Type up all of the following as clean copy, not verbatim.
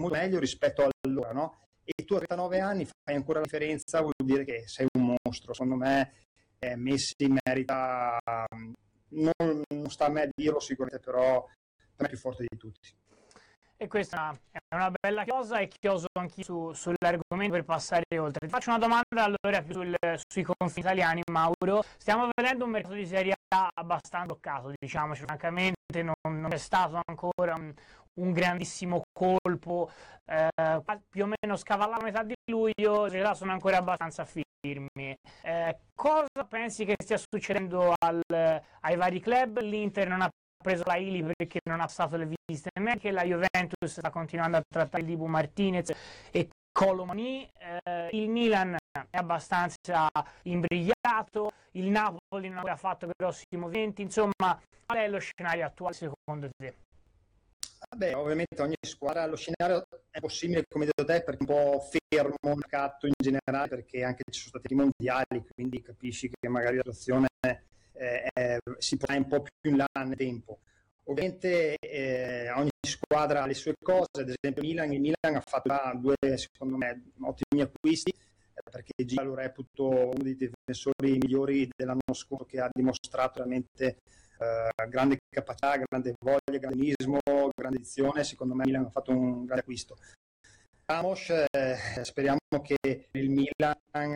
molto meglio rispetto a allora, no? E tu a 39 anni fai ancora la differenza, vuol dire che sei un mostro. Secondo me Messi merita, non sta a me a dirlo sicuramente, però per me è più forte di tutti. E questa è una bella cosa, e chioso anch'io sull'argomento per passare oltre. Ti faccio una domanda allora più sui confini italiani, Mauro. Stiamo vedendo un mercato di Serie A abbastanza bloccato, diciamoci francamente, non c'è stato ancora un grandissimo colpo, più o meno scavalla la metà di luglio, le società sono ancora abbastanza firmi. Cosa pensi che stia succedendo ai vari club? L'Inter non ha preso la Ili perché non ha passato le visite mediche, la Juventus sta continuando a trattare il Dibu Martinez e Colomani, il Milan è abbastanza imbrigliato, il Napoli non ha fatto grossi movimenti, insomma, qual è lo scenario attuale secondo te? Vabbè, ovviamente ogni squadra, lo scenario è possibile, come hai detto te, perché è un po' fermo il mercato in generale, perché anche ci sono stati i mondiali, quindi capisci che magari la situazione si porta un po' più in là nel tempo. Ovviamente ogni squadra ha le sue cose, ad esempio il Milan ha fatto due, secondo me, ottimi acquisti, perché Gila lo reputo uno dei difensori migliori dell'anno scorso, che ha dimostrato veramente grande capacità, grande voglia, grandismo, grande edizione. Secondo me Milan ha fatto un grande acquisto. Ramos, speriamo che il Milan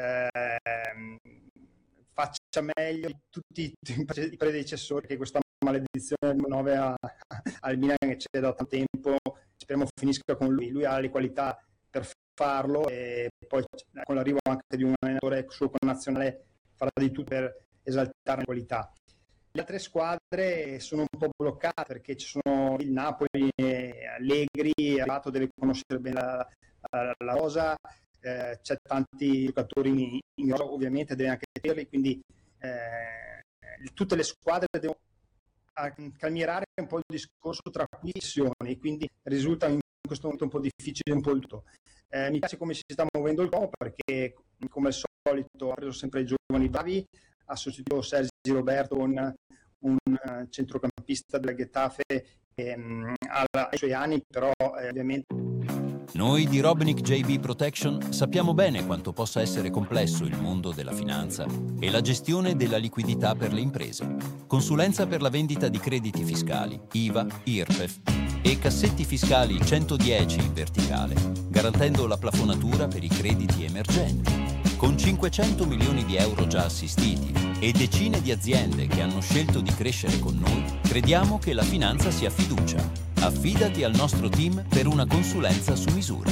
faccia meglio di tutti i predecessori, che questa maledizione del 9 al Milan che c'è da tanto tempo, speriamo finisca con lui. Lui ha le qualità per farlo, e poi con l'arrivo anche di un allenatore suo connazionale farà di tutto per esaltare le qualità. Le altre squadre sono un po' bloccate perché ci sono il Napoli, Allegri è arrivato, deve conoscere bene la rosa, c'è tanti giocatori in rosa, ovviamente deve anche vederli, quindi tutte le squadre devono calmierare un po' il discorso tra acquisizioni, quindi risulta in questo momento un po' difficile un po' il tutto. Mi piace come si sta muovendo il Como, perché come al solito ha preso sempre i giovani bravi, ha sostituito Sergi Roberto con un centrocampista del Getafe che ha i suoi anni, però ovviamente. Noi di Robnik JB Protection sappiamo bene quanto possa essere complesso il mondo della finanza e la gestione della liquidità per le imprese. Consulenza per la vendita di crediti fiscali, IVA, IRPEF e cassetti fiscali 110 in verticale, garantendo la plafonatura per i crediti emergenti. Con 500 milioni di euro già assistiti e decine di aziende che hanno scelto di crescere con noi, crediamo che la finanza sia fiducia. Affidati al nostro team per una consulenza su misura.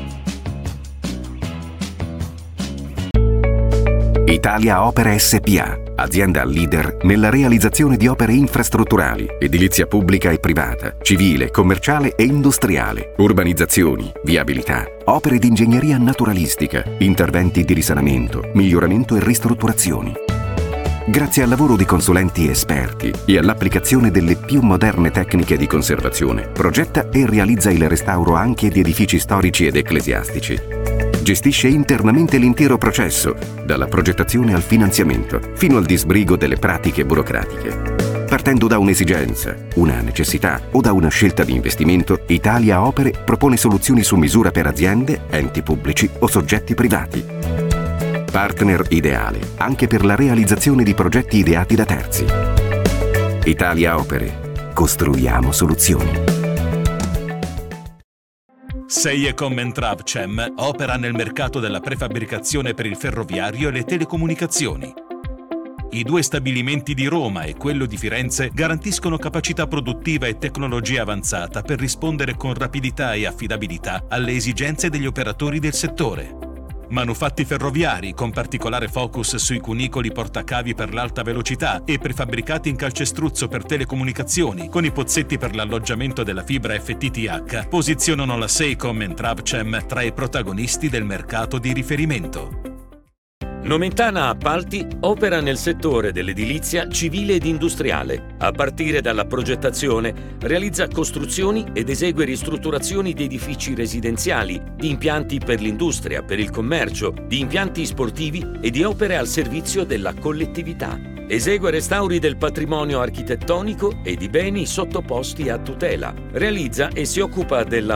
Italia Opere SpA, azienda leader nella realizzazione di opere infrastrutturali, edilizia pubblica e privata, civile, commerciale e industriale, urbanizzazioni, viabilità, opere di ingegneria naturalistica, interventi di risanamento, miglioramento e ristrutturazioni. Grazie al lavoro di consulenti esperti e all'applicazione delle più moderne tecniche di conservazione, progetta e realizza il restauro anche di edifici storici ed ecclesiastici. Gestisce internamente l'intero processo, dalla progettazione al finanziamento, fino al disbrigo delle pratiche burocratiche. Partendo da un'esigenza, una necessità o da una scelta di investimento, Italia Opere propone soluzioni su misura per aziende, enti pubblici o soggetti privati. Partner ideale anche per la realizzazione di progetti ideati da terzi. Italia Opere. Costruiamo soluzioni. Seiecom and Travcem opera nel mercato della prefabbricazione per il ferroviario e le telecomunicazioni. I due stabilimenti di Roma e quello di Firenze garantiscono capacità produttiva e tecnologia avanzata per rispondere con rapidità e affidabilità alle esigenze degli operatori del settore. Manufatti ferroviari con particolare focus sui cunicoli portacavi per l'alta velocità e prefabbricati in calcestruzzo per telecomunicazioni con i pozzetti per l'alloggiamento della fibra FTTH posizionano la Seiecom and Travcem tra i protagonisti del mercato di riferimento. Nomentana Appalti opera nel settore dell'edilizia civile ed industriale. A partire dalla progettazione, realizza costruzioni ed esegue ristrutturazioni di edifici residenziali, di impianti per l'industria, per il commercio, di impianti sportivi e di opere al servizio della collettività. Esegue restauri del patrimonio architettonico e di beni sottoposti a tutela. Realizza e si occupa della